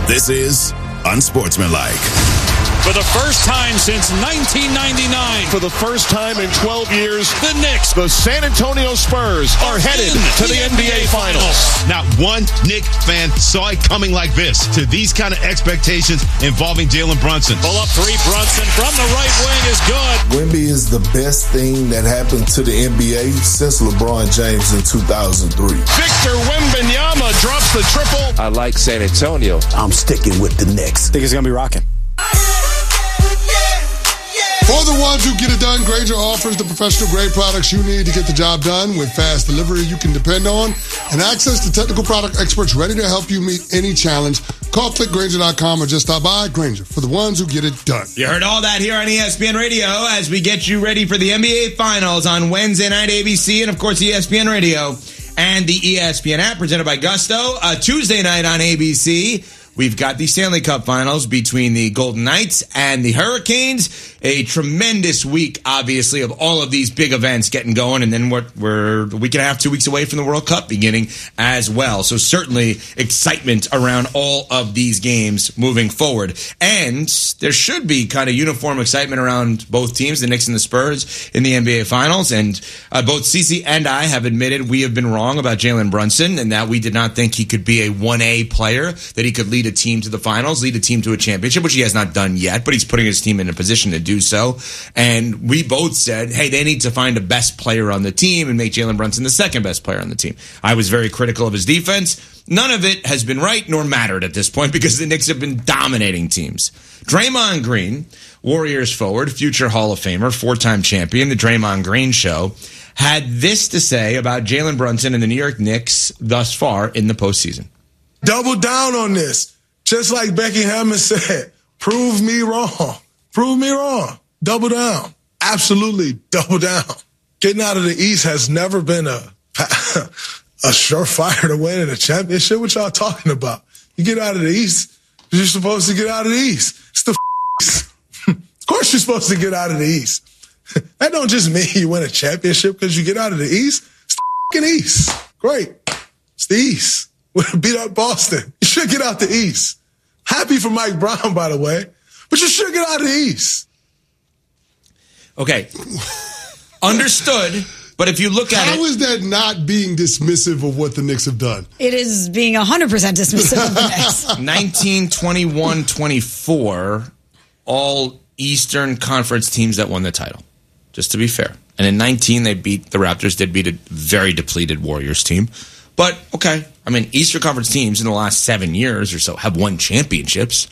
This is Unsportsmanlike. For the first time since 1999. For the first time in 12 years, the Knicks, the San Antonio Spurs, are headed to the NBA Finals. Not one Knicks fan saw it coming like this. To these kind of expectations involving Jalen Brunson. Pull up three, Brunson from the right wing is good. Wemby is the best thing that happened to the NBA since LeBron James in 2003. Victor Wembanyama drops the triple. I like San Antonio. I'm sticking with the Knicks. I think it's going to be rocking. For the ones who get it done, Grainger offers the professional-grade products you need to get the job done with fast delivery you can depend on and access to technical product experts ready to help you meet any challenge. Call clickgrainger.com or just stop by. Grainger, for the ones who get it done. You heard all that here on ESPN Radio as we get you ready for the NBA Finals on Wednesday night, ABC, and, of course, ESPN Radio and the ESPN app presented by Gusto. Tuesday night on ABC, we've got the Stanley Cup Finals between the Golden Knights and the Hurricanes. A tremendous week, obviously, of all of these big events getting going. And then we're a week and a half, 2 weeks away from the World Cup beginning as well. So certainly excitement around all of these games moving forward. And there should be kind of uniform excitement around both teams, the Knicks and the Spurs, in the NBA Finals. And both Cece and I have admitted we have been wrong about Jalen Brunson and that we did not think he could be a 1A player, that he could lead a team to the finals, lead a team to a championship, which he has not done yet, but he's putting his team in a position to do so. And we both said, hey, they need to find a best player on the team and make Jalen Brunson the second best player on the team. I was very critical of his defense. None of it has been right nor mattered at this point because the Knicks have been dominating teams. Draymond Green, Warriors forward, future Hall of Famer, four-time champion, the Draymond Green Show, had this to say about Jalen Brunson and the New York Knicks thus far in the postseason. Double down on this. Just like Becky Hammond said, prove me wrong. Prove me wrong. Double down. Absolutely double down. Getting out of the East has never been a surefire to win in a championship. What y'all talking about? You get out of the East, you're supposed to get out of the East. It's the East. Of course you're supposed to get out of the East. That don't just mean you win a championship because you get out of the East. It's the fucking East. Great. It's the East. We beat up Boston. You should get out the East. Happy for Mike Brown, by the way. But you should get out of the East. Okay. Understood. But if you look at How is that not being dismissive of what the Knicks have done? It is being 100% dismissive of the Knicks. 19, 21, 24, all Eastern Conference teams that won the title, just to be fair. And in 19, the Raptors did beat a very depleted Warriors team. But, okay, I mean, Eastern Conference teams in the last 7 years or so have won championships.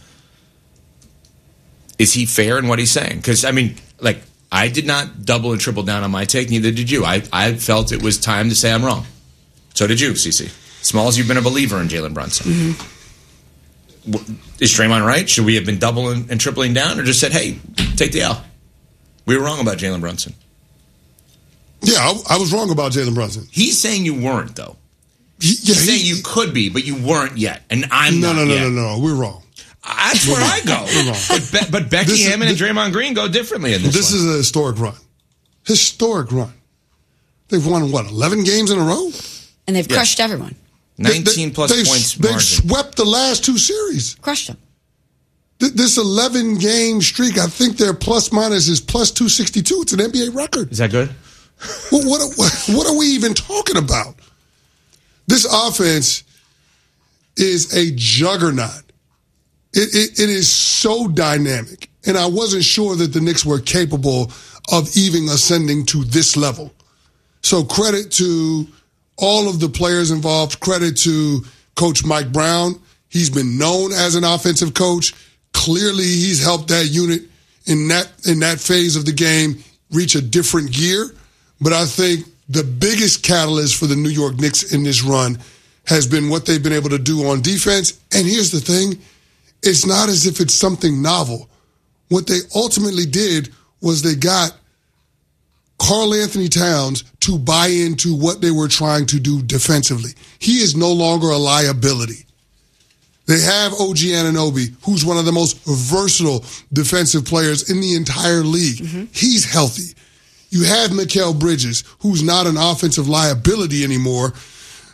Is he fair in what he's saying? Because, I mean, like, I did not double and triple down on my take, neither did you. I felt it was time to say I'm wrong. So did you, Cece. Smalls, you've been a believer in Jalen Brunson. Mm-hmm. Is Draymond right? Should we have been doubling and tripling down or just said, hey, take the L? We were wrong about Jalen Brunson. Yeah, I was wrong about Jalen Brunson. He's saying you weren't, though. He's saying you could be, but you weren't yet. And I'm not yet. No. We're wrong. That's where I go. We're wrong. But Becky Hammond and Draymond Green go differently in this This is a historic run. Historic run. They've won, 11 games in a row? And they've crushed everyone. 19-plus points margin. They've swept the last two series. Crushed them. This 11-game streak, I think their plus-minus is plus 262. It's an NBA record. Is that good? Well, what are we even talking about? This offense is a juggernaut. It is so dynamic, and I wasn't sure that the Knicks were capable of even ascending to this level. So credit to all of the players involved. Credit to Coach Mike Brown. He's been known as an offensive coach. Clearly, he's helped that unit in that phase of the game reach a different gear. But I think the biggest catalyst for the New York Knicks in this run has been what they've been able to do on defense. And here's the thing. It's not as if it's something novel. What they ultimately did was they got Karl Anthony Towns to buy into what they were trying to do defensively. He is no longer a liability. They have OG Anunoby, who's one of the most versatile defensive players in the entire league. Mm-hmm. He's healthy. You have Mikal Bridges, who's not an offensive liability anymore.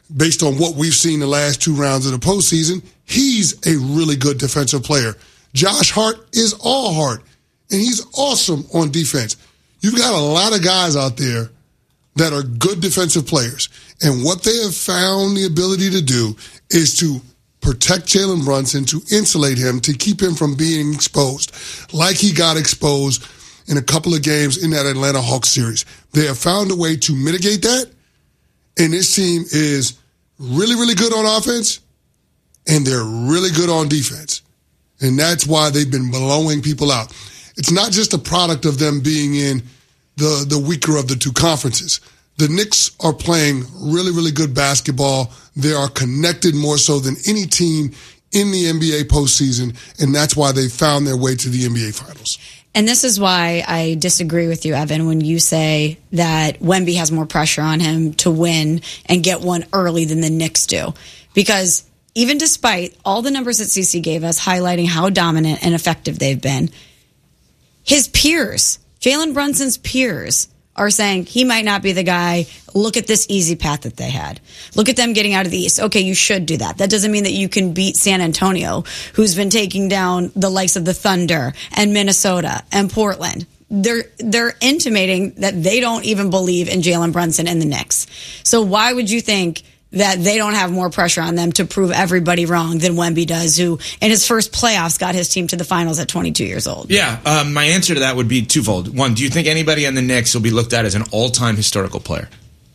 based on what we've seen the last 2 rounds of the postseason, he's a really good defensive player. Josh Hart is all heart, and he's awesome on defense. You've got a lot of guys out there that are good defensive players, and what they have found the ability to do is to protect Jalen Brunson, to insulate him, to keep him from being exposed, like he got exposed in a couple of games in that Atlanta Hawks series. They have found a way to mitigate that, and this team is really, really good on offense, and they're really good on defense. And that's why they've been blowing people out. It's not just a product of them being in the weaker of the 2 conferences. The Knicks are playing really, really good basketball. They are connected more so than any team in the NBA postseason, and that's why they found their way to the NBA Finals. And this is why I disagree with you, Evan, when you say that Wemby has more pressure on him to win and get one early than the Knicks do. Because even despite all the numbers that CC gave us highlighting how dominant and effective they've been, his peers, Jalen Brunson's peers, are saying he might not be the guy. Look at this easy path that they had. Look at them getting out of the East. Okay, you should do that. That doesn't mean that you can beat San Antonio, who's been taking down the likes of the Thunder and Minnesota and Portland. They're intimating that they don't even believe in Jalen Brunson and the Knicks. So why would you think that they don't have more pressure on them to prove everybody wrong than Wemby does, who in his first playoffs got his team to the finals at 22 years old? Yeah, my answer to that would be twofold. One, do you think anybody on the Knicks will be looked at as an all-time historical player?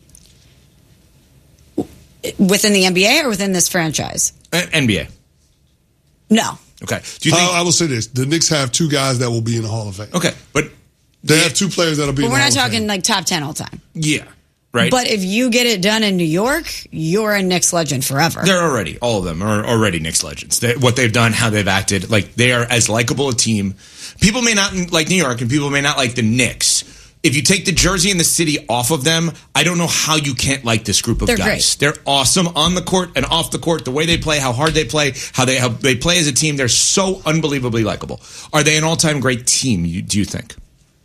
Within the NBA or within this franchise? NBA. No. Okay. Do you think I will say this. The Knicks have 2 guys that will be in the Hall of Fame. Okay, but they have 2 players that will be in the Hall of Fame. But we're not talking like top 10 all time. Yeah. Right. But if you get it done in New York, you're a Knicks legend forever. They're already, all of them are already Knicks legends. What they've done, how they've acted, like they are as likable a team. People may not like New York and people may not like the Knicks. If you take the jersey and the city off of them, I don't know how you can't like this group of guys. Great. They're awesome on the court and off the court. The way they play, how hard they play, how they play as a team. They're so unbelievably likable. Are they an all-time great team, do you think?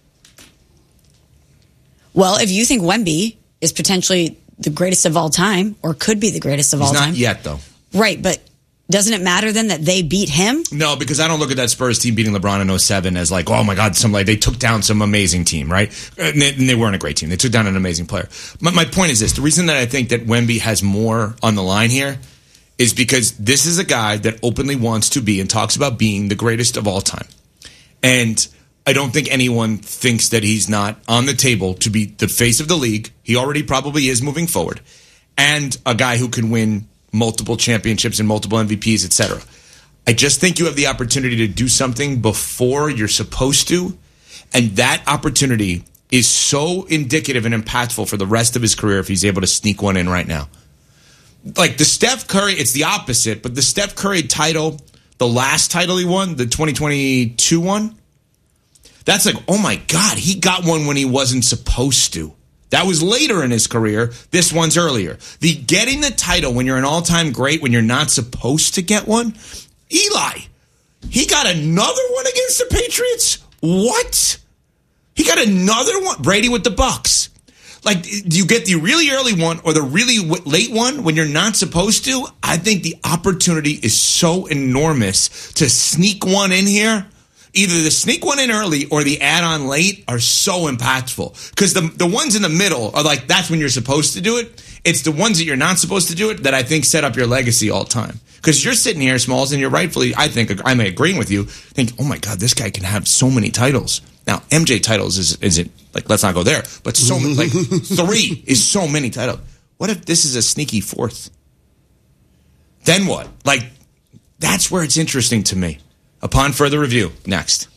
Well, if you think Wemby is potentially the greatest of all time, or could be the greatest of all time. He's not yet, though. Right, but doesn't it matter then that they beat him? No, because I don't look at that Spurs team beating LeBron in 07 as like, oh my God, they took down some amazing team, right? And they weren't a great team. They took down an amazing player. My point is this. The reason that I think that Wemby has more on the line here is because this is a guy that openly wants to be and talks about being the greatest of all time. And I don't think anyone thinks that he's not on the table to be the face of the league. He already probably is moving forward. And a guy who can win multiple championships and multiple MVPs, etc. I just think you have the opportunity to do something before you're supposed to. And that opportunity is so indicative and impactful for the rest of his career if he's able to sneak one in right now. Like the Steph Curry, it's the opposite, but the Steph Curry title, the last title he won, the 2022 one, that's like, oh my God, he got one when he wasn't supposed to. That was later in his career. This one's earlier. The getting the title when you're an all-time great, when you're not supposed to get one. Eli, he got another one against the Patriots? What? He got another one? Brady with the Bucks. Like, do you get the really early one or the really late one when you're not supposed to? I think the opportunity is so enormous to sneak one in here. Either the sneak one in early or the add-on late are so impactful. Because the ones in the middle are like, that's when you're supposed to do it. It's the ones that you're not supposed to do it that I think set up your legacy all the time. Because you're sitting here, Smalls, and you're rightfully, I think, I'm agreeing with you, think, oh my God, this guy can have so many titles. Now, MJ titles isn't, like, let's not go there. But so many, like, 3 is so many titles. What if this is a sneaky 4th? Then what? Like, that's where it's interesting to me. Upon further review, next.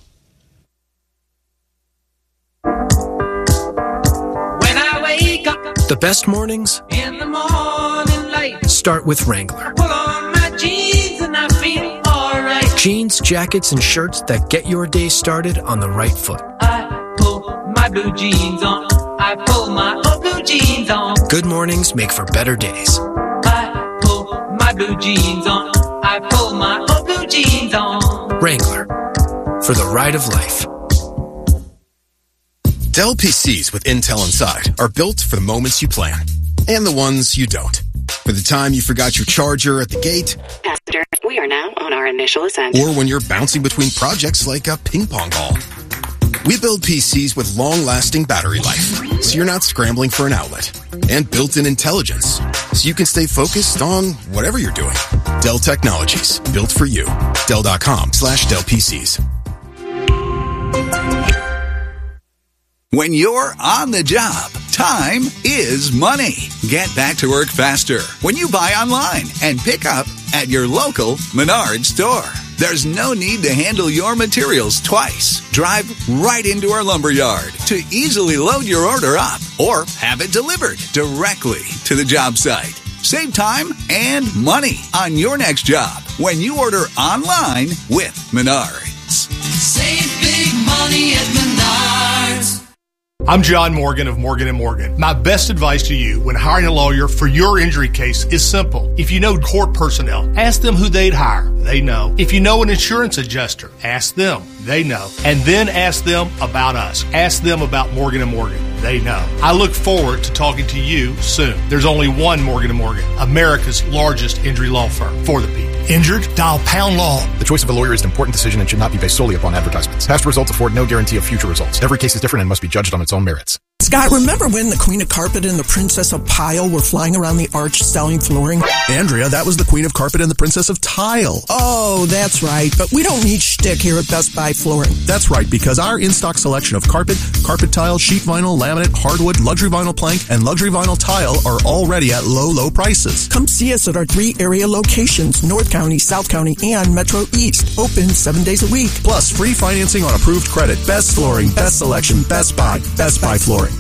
When I wake up, the best mornings in the morning light, start with Wrangler. Pull on my jeans and I feel all right. Jeans, jackets, and shirts that get your day started on the right foot. I pull my blue jeans on. I pull my old blue jeans on. Good mornings make for better days. I pull my blue jeans on. I pull my old blue jeans on. Wrangler, for the ride of life. Dell PCs with Intel inside are built for the moments you plan and the ones you don't. By the time you forgot your charger at the gate. Passenger, we are now on our initial ascent. Or when you're bouncing between projects like a ping pong ball. We build PCs with long-lasting battery life, so you're not scrambling for an outlet. And built-in intelligence, so you can stay focused on whatever you're doing. Dell Technologies, built for you. Dell.com/Dell PCs. When you're on the job, time is money. Get back to work faster when you buy online and pick up at your local Menards store. There's no need to handle your materials twice. Drive right into our lumberyard to easily load your order up or have it delivered directly to the job site. Save time and money on your next job when you order online with Menards. Save big money at Menards. I'm John Morgan of Morgan & Morgan. My best advice to you when hiring a lawyer for your injury case is simple. If you know court personnel, ask them who they'd hire. They know. If you know an insurance adjuster, ask them. They know. And then ask them about us. Ask them about Morgan & Morgan. They know. I look forward to talking to you soon. There's only one Morgan & Morgan, America's largest injury law firm for the people. Injured? Dial Pound Law. The choice of a lawyer is an important decision and should not be based solely upon advertisements. Past results afford no guarantee of future results. Every case is different and must be judged on its own merits. Scott, remember when the Queen of Carpet and the Princess of Pile were flying around the arch selling flooring? Andrea, that was the Queen of Carpet and the Princess of Tile. Oh, that's right. But we don't need shtick here at Best Buy Flooring. That's right, because our in-stock selection of carpet, carpet tile, sheet vinyl, laminate, hardwood, luxury vinyl plank, and luxury vinyl tile are already at low, low prices. Come see us at our 3 area locations, North County, South County, and Metro East. Open 7 days a week. Plus, free financing on approved credit. Best flooring, best selection, Best Buy Flooring.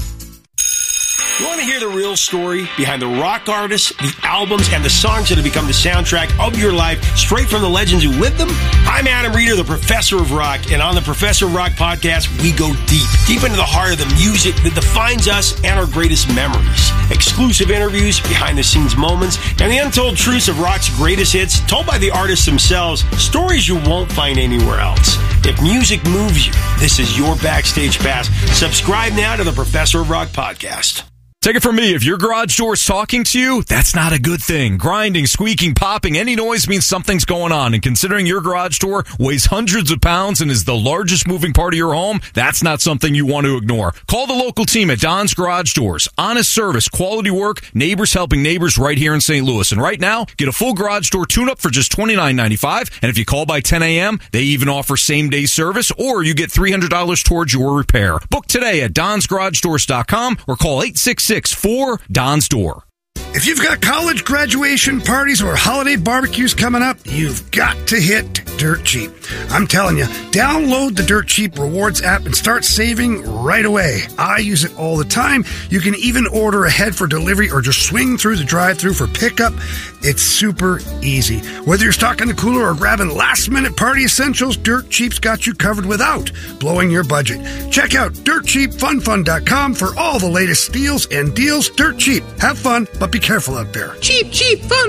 You want to hear the real story behind the rock artists, the albums, and the songs that have become the soundtrack of your life, straight from the legends who lived them? I'm Adam Reeder, the Professor of Rock, and on the Professor of Rock podcast, we go deep into the heart of the music that defines us and our greatest memories. Exclusive interviews, behind-the-scenes moments, and the untold truths of rock's greatest hits, told by the artists themselves, stories you won't find anywhere else. If music moves you, this is your backstage pass. Subscribe now to the Professor of Rock podcast. Take it from me, if your garage door is talking to you, that's not a good thing. Grinding, squeaking, popping, any noise means something's going on. And considering your garage door weighs hundreds of pounds and is the largest moving part of your home, that's not something you want to ignore. Call the local team at Don's Garage Doors. Honest service, quality work, neighbors helping neighbors right here in St. Louis. And right now, get a full garage door tune-up for just $29.95. And if you call by 10 a.m., they even offer same-day service, or you get $300 towards your repair. Book today at donsgaragedoors.com or call 866-4-DON'S Door. If you've got college graduation parties or holiday barbecues coming up, you've got to hit Dirt Cheap. I'm telling you, download the Dirt Cheap Rewards app and start saving right away. I use it all the time. You can even order ahead for delivery or just swing through the drive-thru for pickup. It's super easy. Whether you're stocking the cooler or grabbing last-minute party essentials, Dirt Cheap's got you covered without blowing your budget. Check out DirtCheapFunFun.com for all the latest steals and deals. Dirt Cheap. Have fun, but be careful out there. Cheap, fun.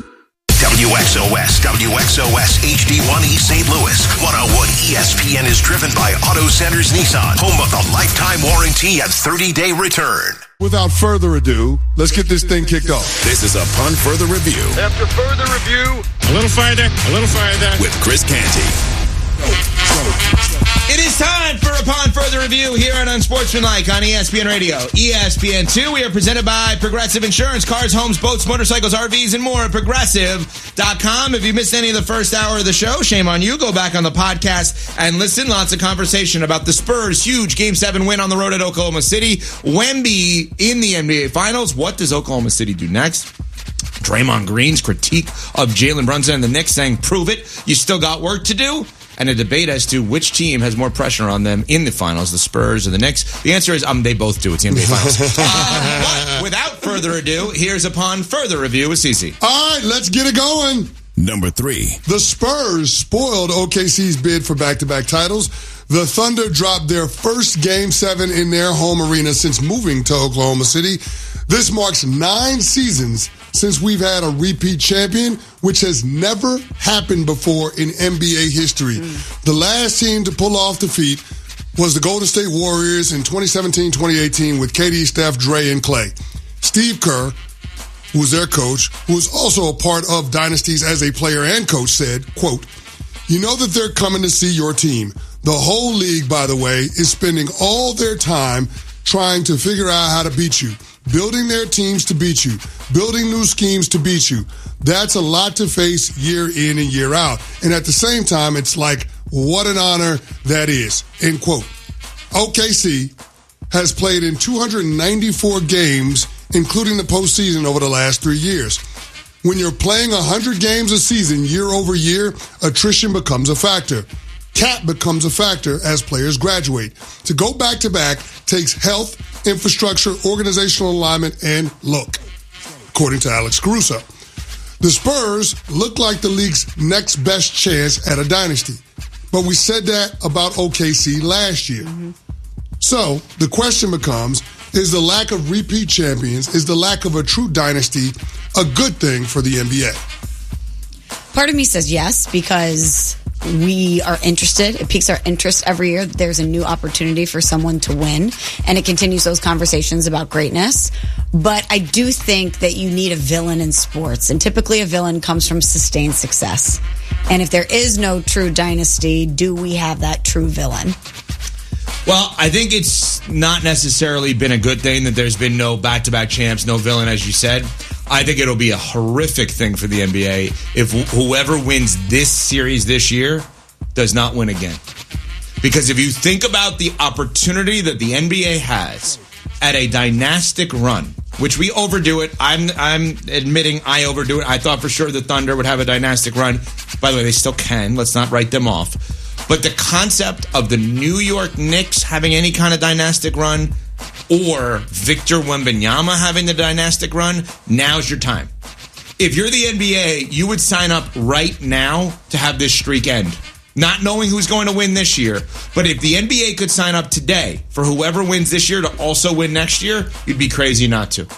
WXOS HD1 East St. Louis. 101 ESPN is driven by Auto Centers Nissan, home of the lifetime warranty and 30-day return. Without further ado, let's get this thing kicked off. This is Upon Further Review. After further review, A little further. With Chris Canty. It is time for Upon Further Review here on Unsportsmanlike on ESPN Radio. ESPN2, we are presented by Progressive Insurance. Cars, homes, boats, motorcycles, RVs, and more at Progressive.com. If you missed any of the first hour of the show, shame on you. Go back on the podcast and listen. Lots of conversation about the Spurs' huge Game 7 win on the road at Oklahoma City. Wemby in the NBA Finals. What does Oklahoma City do next? Draymond Green's critique of Jalen Brunson and the Knicks saying, prove it, you still got work to do. And a debate as to which team has more pressure on them in the finals, the Spurs or the Knicks. The answer is they both do. It's the NBA Finals. But without further ado, here's Upon Further Review with Cece. All right, let's get it going. Number 3. The Spurs spoiled OKC's bid for back-to-back titles. The Thunder dropped their first Game 7 in their home arena since moving to Oklahoma City. This marks 9 seasons since we've had a repeat champion, which has never happened before in NBA history. The last team to pull off the feat was the Golden State Warriors in 2017-2018 with KD, Steph, Dre, and Clay. Steve Kerr who was their coach, who was also a part of dynasties as a player and coach, said, quote, "You know that they're coming to see your team. The whole league, by the way, is spending all their time trying to figure out how to beat you, building their teams to beat you, building new schemes to beat you. That's a lot to face year in and year out. And at the same time, it's like, what an honor that is," end quote. OKC has played in 294 games, including the postseason, over the last 3 years. When you're playing 100 games a season year over year, attrition becomes a factor. Cap becomes a factor as players graduate. To go back-to-back takes health, infrastructure, organizational alignment, and luck, according to Alex Caruso. The Spurs look like the league's next best chance at a dynasty. But we said that about OKC last year. Mm-hmm. So the question becomes, is the lack of repeat champions, is the lack of a true dynasty a good thing for the NBA? Part of me says yes, because we are interested. It piques our interest every year. There's a new opportunity for someone to win, and it continues those conversations about greatness. But I do think that you need a villain in sports, and typically a villain comes from sustained success. And if there is no true dynasty, do we have that true villain? Well, I think it's not necessarily been a good thing that there's been no back-to-back champs, no villain, as you said. I think it'll be a horrific thing for the NBA if whoever wins this series this year does not win again. Because if you think about the opportunity that the NBA has at a dynastic run, which we overdo it, I'm admitting I overdo it. I thought for sure the Thunder would have a dynastic run. By the way, they still can. Let's not write them off. But the concept of the New York Knicks having any kind of dynastic run, or Victor Wembanyama having the dynastic run, now's your time. If you're the NBA, you would sign up right now to have this streak end. Not knowing who's going to win this year, but if the NBA could sign up today for whoever wins this year to also win next year, you'd be crazy not to.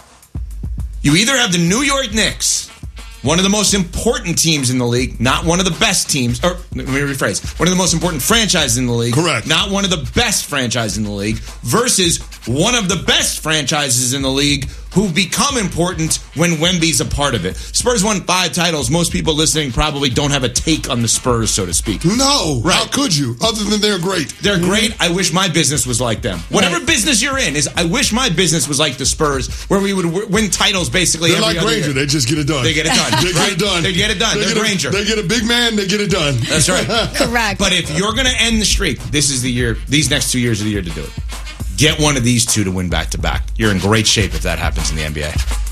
You either have the New York Knicks, one of the most important teams in the league, not one of the best teams, or let me rephrase, one of the most important franchises in the league, correct, not one of the best franchises in the league, versus one of the best franchises in the league who become important when Wemby's a part of it. Spurs won 5 titles. Most people listening probably don't have a take on the Spurs, so to speak. No, right. How could you? Other than they're great. They're great. I wish my business was like them. Whatever business you're in, I wish my business was like the Spurs, where we would win titles basically they're every like other Granger. year. They just get it done. They get it done. They get it done. They get it done. They're Granger. They get a big man, they get it done. That's right. Correct. But if you're going to end the streak, this is the year, these next 2 years are the year to do it. Get one of these two to win back-to-back. You're in great shape if that happens in the NBA.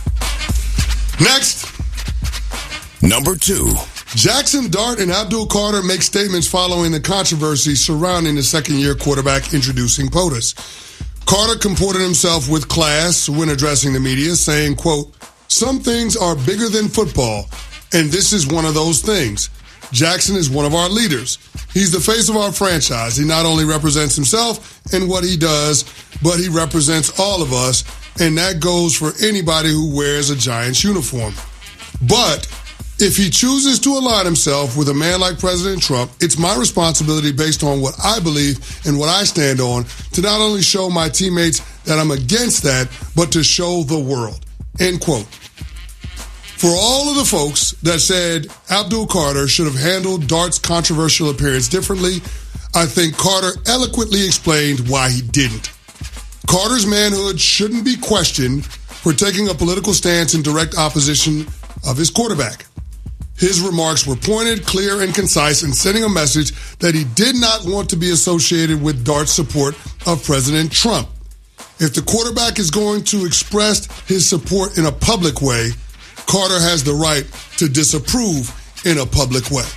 Next. Number 2. Jackson Dart and Abdul Carter make statements following the controversy surrounding the second-year quarterback introducing POTUS. Carter comported himself with class when addressing the media, saying, quote, "Some things are bigger than football, and this is one of those things. Jackson is one of our leaders. He's the face of our franchise. He not only represents himself and what he does, but he represents all of us, and that goes for anybody who wears a Giants uniform. But if he chooses to align himself with a man like President Trump, it's my responsibility, based on what I believe and what I stand on, to not only show my teammates that I'm against that, but to show the world." End quote. For all of the folks that said Abdul Carter should have handled Dart's controversial appearance differently, I think Carter eloquently explained why he didn't. Carter's manhood shouldn't be questioned for taking a political stance in direct opposition of his quarterback. His remarks were pointed, clear, and concise, and sending a message that he did not want to be associated with Dart's support of President Trump. If the quarterback is going to express his support in a public way, Carter has the right to disapprove in a public way.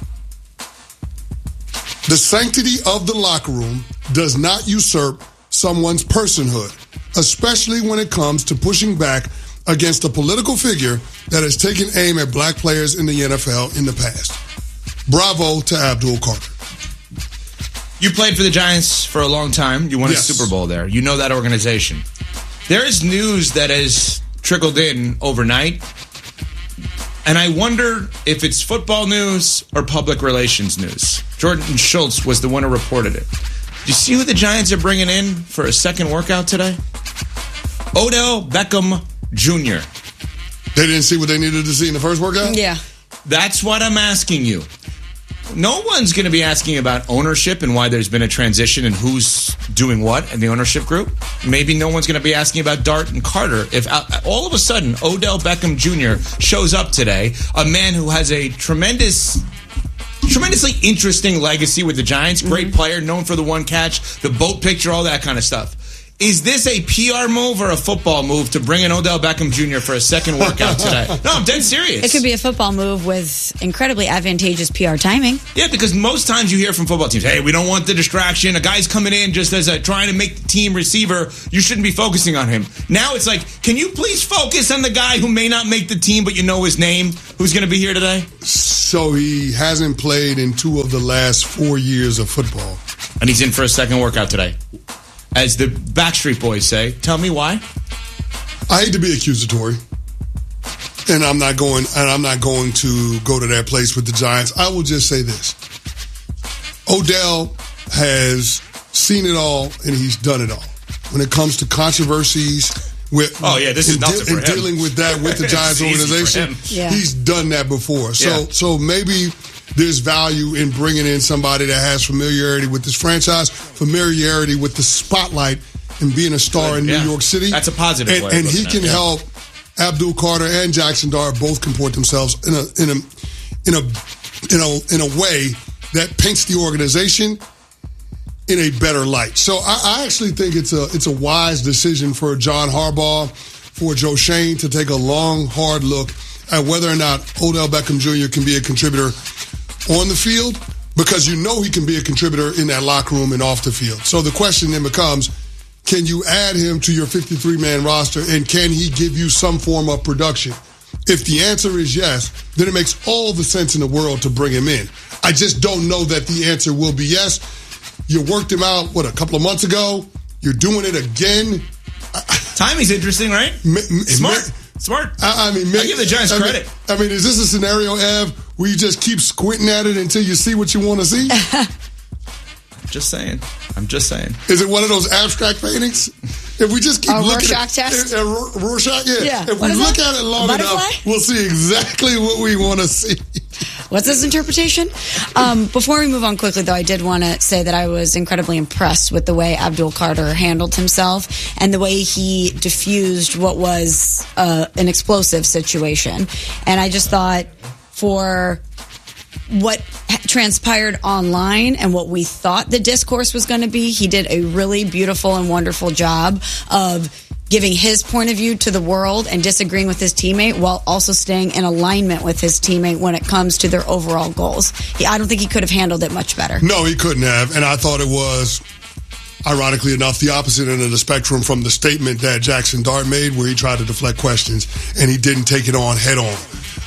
The sanctity of the locker room does not usurp someone's personhood, especially when it comes to pushing back against a political figure that has taken aim at black players in the NFL in the past. Bravo to Abdul Carter. You played for the Giants for a long time. You won a Super Bowl there. You know that organization. There is news that has trickled in overnight, and I wonder if it's football news or public relations news. Jordan Schultz was the one who reported it. Do you see who the Giants are bringing in for a second workout today? Odell Beckham Jr. They didn't see what they needed to see in the first workout? Yeah. That's what I'm asking you. No one's going to be asking about ownership and why there's been a transition and who's doing what in the ownership group. Maybe no one's going to be asking about Dart and Carter. If all of a sudden Odell Beckham Jr. shows up today, a man who has a tremendously interesting legacy with the Giants, great player, known for the one catch, the boat picture, all that kind of stuff. Is this a PR move or a football move to bring in Odell Beckham Jr. for a second workout today? No, I'm dead serious. It could be a football move with incredibly advantageous PR timing. Yeah, because most times you hear from football teams, hey, we don't want the distraction. A guy's coming in just as trying to make the team receiver. You shouldn't be focusing on him. Now it's like, can you please focus on the guy who may not make the team, but you know his name, who's going to be here today? So he hasn't played in 2 of the last 4 years of football. And he's in for a second workout today. As the Backstreet Boys say, tell me why. I hate to be accusatory, and I'm not going to go to that place with the Giants. I will just say this: Odell has seen it all, and he's done it all. When it comes to controversies with this is nothing for him. Dealing with that with the Giants organization, he's done that before. So maybe there's value in bringing in somebody that has familiarity with this franchise, familiarity with the spotlight, and being a star in New York City. That's a positive way. And he can help Abdul Carter and Jackson Dart both comport themselves in a way that paints the organization in a better light. So I actually think it's a wise decision for John Harbaugh, for Joe Schoen to take a long, hard look at whether or not Odell Beckham Jr. can be a contributor on the field, because you know he can be a contributor in that locker room and off the field. So the question then becomes, can you add him to your 53-man roster, and can he give you some form of production? If the answer is yes, then it makes all the sense in the world to bring him in. I just don't know that the answer will be yes. You worked him out, a couple of months ago? You're doing it again? Timing's interesting, right? Smart. I give the Giants credit. Is this a scenario, Ev, where you just keep squinting at it until you see what you want to see? I'm just saying. Is it one of those abstract paintings? If we just keep looking Rorschach test? Rorschach, yeah. If we look at it long enough, we'll see exactly what we want to see. What's his interpretation? Before we move on quickly, though, I did want to say that I was incredibly impressed with the way Abdul Carter handled himself and the way he diffused what was an explosive situation. And I just thought, for what transpired online and what we thought the discourse was going to be, he did a really beautiful and wonderful job of giving his point of view to the world and disagreeing with his teammate while also staying in alignment with his teammate when it comes to their overall goals. I don't think he could have handled it much better. No, he couldn't have. And I thought it was, ironically enough, the opposite end of the spectrum from the statement that Jackson Dart made, where he tried to deflect questions and he didn't take it on head on.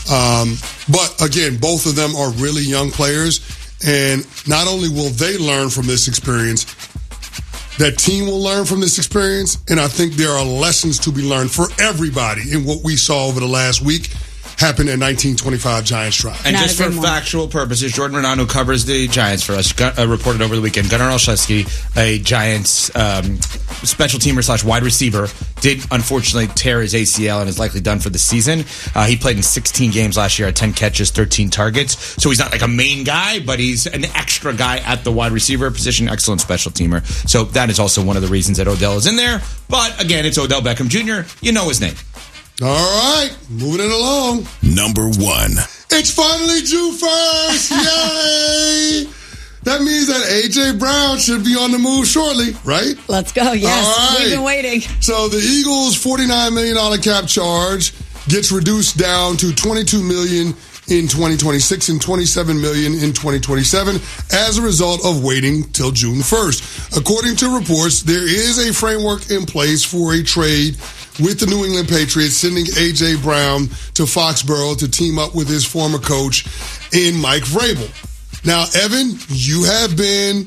But again, both of them are really young players, and not only will they learn from this experience, that team will learn from this experience, and I think there are lessons to be learned for everybody in what we saw over the last week happened at 1925 Giants Drive. And just for factual purposes, Jordan Renan, who covers the Giants for us, reported over the weekend, Gunnar Olszewski, a Giants special teamer / wide receiver, did unfortunately tear his ACL and is likely done for the season. He played in 16 games last year, had 10 catches, 13 targets. So he's not like a main guy, but he's an extra guy at the wide receiver position. Excellent special teamer. So that is also one of the reasons that Odell is in there. But again, it's Odell Beckham Jr. You know his name. All right, moving it along. Number 1. It's finally June 1st. Yay! That means that A.J. Brown should be on the move shortly, right? Let's go, yes. All right. We've been waiting. So the Eagles' $49 million cap charge gets reduced down to $22 million in 2026 and $27 million in 2027 as a result of waiting till June 1st. According to reports, there is a framework in place for a trade with the New England Patriots, sending A.J. Brown to Foxborough to team up with his former coach in Mike Vrabel. Now, Evan, you have been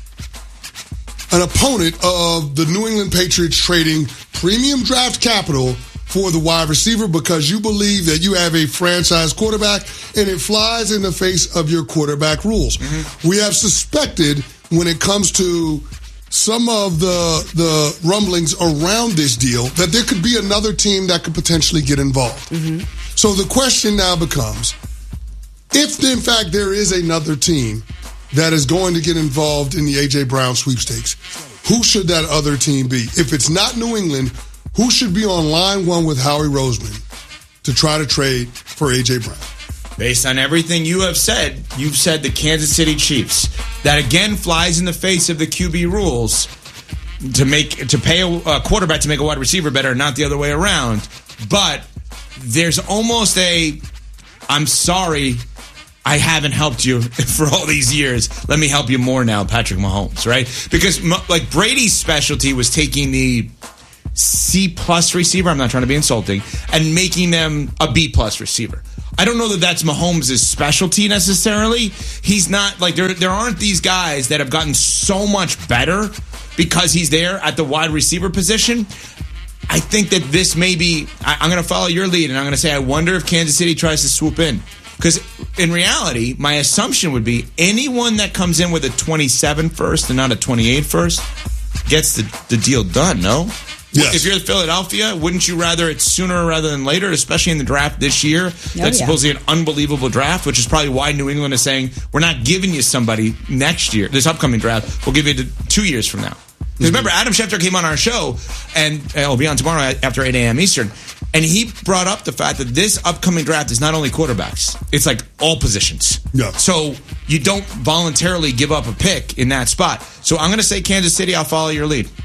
an opponent of the New England Patriots trading premium draft capital for the wide receiver because you believe that you have a franchise quarterback and it flies in the face of your quarterback rules. Mm-hmm. We have suspected when it comes to some of the rumblings around this deal that there could be another team that could potentially get involved. So the question now becomes, if in fact there is another team that is going to get involved in the A.J. Brown sweepstakes, who should that other team be? If it's not New England, who should be on line one with Howie Roseman to try to trade for A.J. Brown? Based on everything you have said, you've said the Kansas City Chiefs. That again flies in the face of the QB rules to pay a quarterback to make a wide receiver better, not the other way around. But there's almost I'm sorry, I haven't helped you for all these years. Let me help you more now, Patrick Mahomes, right? Because like Brady's specialty was taking the C+ receiver, I'm not trying to be insulting, and making them a B+ receiver. I don't know that that's Mahomes' specialty necessarily. He's not, like, there aren't these guys that have gotten so much better because he's there at the wide receiver position. I think that this may be, I'm going to follow your lead, and I'm going to say, I wonder if Kansas City tries to swoop in. Because in reality, my assumption would be anyone that comes in with a 27 first and not a 28 first gets the deal done, no? Yes. If you're Philadelphia, wouldn't you rather it sooner rather than later, especially in the draft this year? That's supposedly an unbelievable draft, which is probably why New England is saying, we're not giving you somebody next year, this upcoming draft. We'll give you 2 years from now. Because remember, Adam Schefter came on our show, and he'll be on tomorrow after 8 a.m. Eastern, and he brought up the fact that this upcoming draft is not only quarterbacks, it's like all positions. Yeah. So you don't voluntarily give up a pick in that spot. So I'm going to say Kansas City, I'll follow your lead.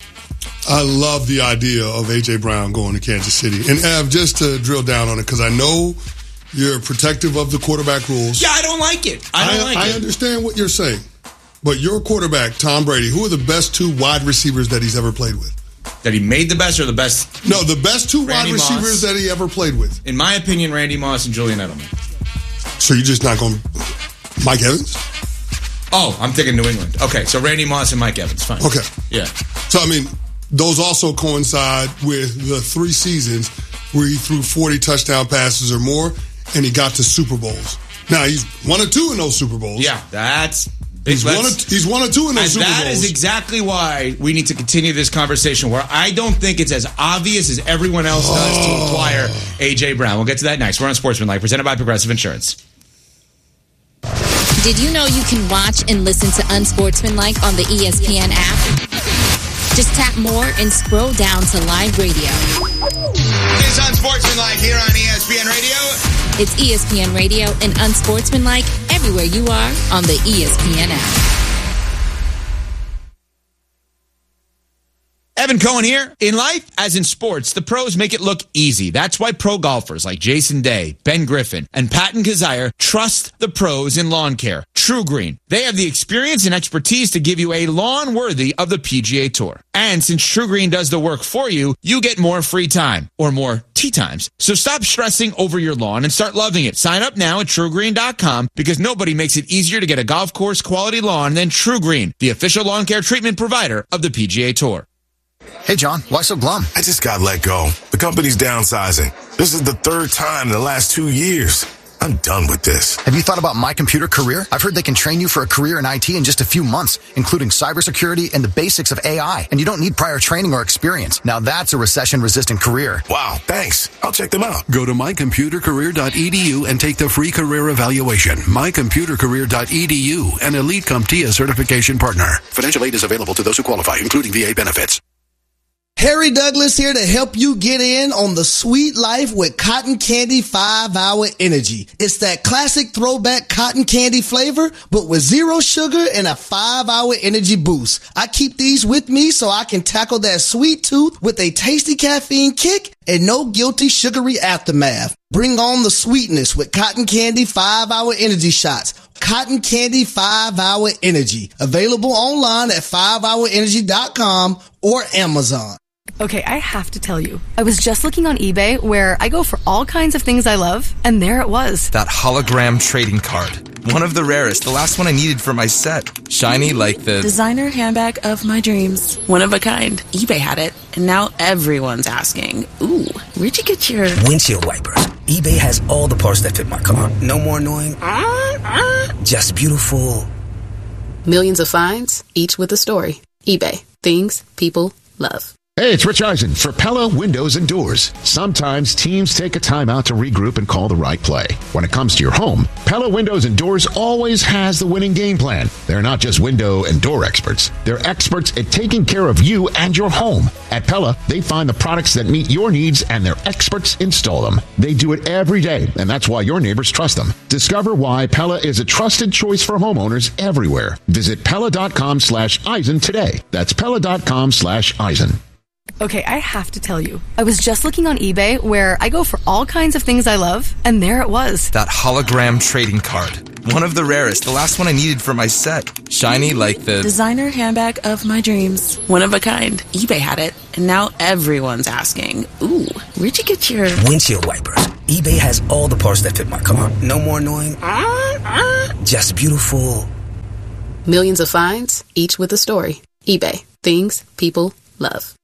I love the idea of A.J. Brown going to Kansas City. And Ev, just to drill down on it, because I know you're protective of the quarterback rules. Yeah, I don't like it. I understand what you're saying. But your quarterback, Tom Brady, who are the best two wide receivers that he's ever played with? That he made the best or the best? No, the best two Randy wide receivers Moss. that he ever played with. In my opinion, Randy Moss and Julian Edelman. So you're just not going Mike Evans? Oh, I'm thinking New England. Okay, so Randy Moss and Mike Evans. Fine. Okay. Yeah. So, I mean, those also coincide with the 3 seasons where he threw 40 touchdown passes or more, and he got to Super Bowls. Now, he's 1 or 2 in those Super Bowls. Yeah, that's... He's 1 or 2 in those Super Bowls. That is exactly why we need to continue this conversation, where I don't think it's as obvious as everyone else does to acquire A.J. Brown. We'll get to that next. We're on Sportsmanlike, presented by Progressive Insurance. Did you know you can watch and listen to Unsportsmanlike on the ESPN app? Just tap more and scroll down to live radio. It's Unsportsmanlike here on ESPN Radio. It's ESPN Radio and Unsportsmanlike everywhere you are on the ESPN app. Evan Cohen here. In life, as in sports, the pros make it look easy. That's why pro golfers like Jason Day, Ben Griffin, and Patton Kazire trust the pros in lawn care. True Green. They have the experience and expertise to give you a lawn worthy of the PGA Tour. And since True Green does the work for you, you get more free time, or more tee times. So stop stressing over your lawn and start loving it. Sign up now at TrueGreen.com, because nobody makes it easier to get a golf course quality lawn than True Green, the official lawn care treatment provider of the PGA Tour. Hey, John, why so glum? I just got let go. The company's downsizing. This is the 3rd time in the last 2 years. I'm done with this. Have you thought about My Computer Career? I've heard they can train you for a career in IT in just a few months, including cybersecurity and the basics of AI. And you don't need prior training or experience. Now that's a recession-resistant career. Wow, thanks. I'll check them out. Go to mycomputercareer.edu and take the free career evaluation. mycomputercareer.edu, an Elite CompTIA certification partner. Financial aid is available to those who qualify, including VA benefits. Harry Douglas here to help you get in on the sweet life with Cotton Candy 5-Hour Energy. It's that classic throwback cotton candy flavor, but with 0 sugar and a 5-hour energy boost. I keep these with me so I can tackle that sweet tooth with a tasty caffeine kick and no guilty sugary aftermath. Bring on the sweetness with Cotton Candy 5-Hour Energy Shots. Cotton Candy 5-Hour Energy. Available online at 5hourenergy.com or Amazon. Okay, I have to tell you, I was just looking on eBay, where I go for all kinds of things I love, and there it was. That hologram trading card. One of the rarest, the last one I needed for my set. Shiny like the designer handbag of my dreams. One of a kind. eBay had it, and now everyone's asking, ooh, where'd you get your windshield wipers? eBay has all the parts that fit my car. No more annoying, just beautiful. Millions of finds, each with a story. eBay. Things people love. Hey, it's Rich Eisen for Pella Windows and Doors. Sometimes teams take a time out to regroup and call the right play. When it comes to your home, Pella Windows and Doors always has the winning game plan. They're not just window and door experts. They're experts at taking care of you and your home. At Pella, they find the products that meet your needs and their experts install them. They do it every day, and that's why your neighbors trust them. Discover why Pella is a trusted choice for homeowners everywhere. Visit Pella.com/Eisen today. That's Pella.com/Eisen. Okay, I have to tell you, I was just looking on eBay where I go for all kinds of things I love, and there it was. That hologram trading card. One of the rarest. The last one I needed for my set. Shiny like the designer handbag of my dreams. One of a kind. eBay had it, and now everyone's asking, ooh, where'd you get your windshield wipers? eBay has all the parts that fit my car. No more annoying. Just beautiful. Millions of finds, each with a story. eBay. Things people love.